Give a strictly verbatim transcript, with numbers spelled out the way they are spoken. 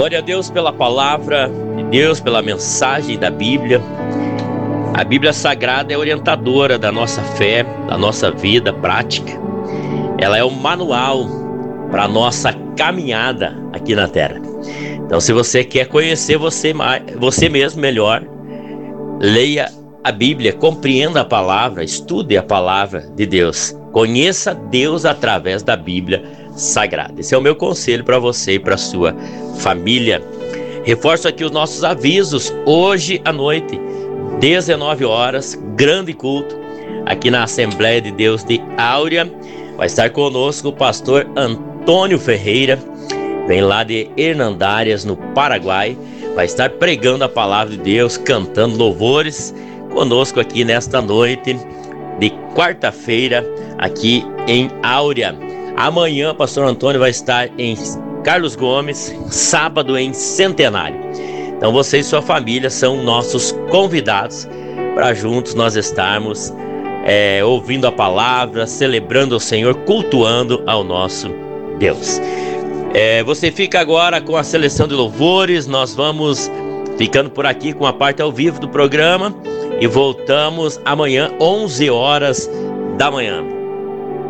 Glória a Deus pela palavra de Deus, pela mensagem da Bíblia. A Bíblia Sagrada é orientadora da nossa fé, da nossa vida prática. Ela é o manual para a nossa caminhada aqui na Terra. Então, se você quer conhecer você, você mesmo melhor, leia a Bíblia, compreenda a palavra, estude a palavra de Deus. Conheça Deus através da Bíblia Sagrada. Esse é o meu conselho para você e para a sua família. Reforço aqui os nossos avisos. Hoje à noite, dezenove horas, grande culto aqui na Assembleia de Deus de Áurea. Vai estar conosco o pastor Antônio Ferreira, vem lá de Hernandárias, no Paraguai. Vai estar pregando a palavra de Deus, cantando louvores conosco aqui nesta noite de quarta-feira aqui em Áurea. Amanhã, pastor Antônio vai estar em Carlos Gomes, sábado em Centenário. Então você e sua família são nossos convidados para juntos nós estarmos é, ouvindo a palavra, celebrando o Senhor, cultuando ao nosso Deus. É, você fica agora com a seleção de louvores. Nós vamos ficando por aqui com a parte ao vivo do programa e voltamos amanhã, onze horas da manhã.